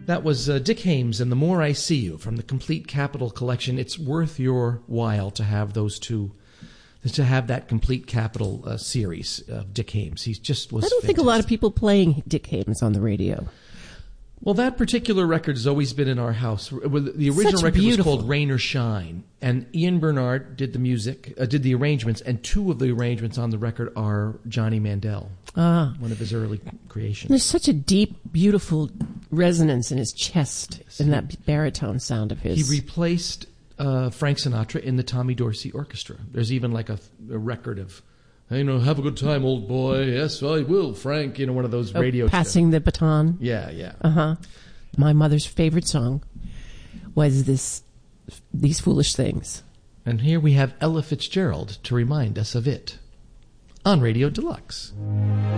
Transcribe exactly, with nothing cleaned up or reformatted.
That was uh, Dick Haymes and The More I See You from the Complete Capital Collection. It's worth your while to have those two, to have that Complete Capital uh, series of Dick Haymes. He just was I don't fantastic. think a lot of people playing Dick Haymes on the radio. Well, that particular record has always been in our house. The original Such record beautiful. was called Rain or Shine, and Ian Bernard did the music, uh, did the arrangements, and two of the arrangements on the record are Johnny Mandel, Ah. one of his early creations. There's such a deep, beautiful resonance in his chest, in that baritone sound of his. He replaced uh, Frank Sinatra in the Tommy Dorsey Orchestra. There's even like a, a record of, you know, have a good time, old boy. Yes, I will, Frank. You know, one of those Oh, radio passing shows. the baton. Yeah, yeah. Uh-huh. My mother's favorite song was this, These Foolish Things. And here we have Ella Fitzgerald to remind us of it on Radio Deluxe.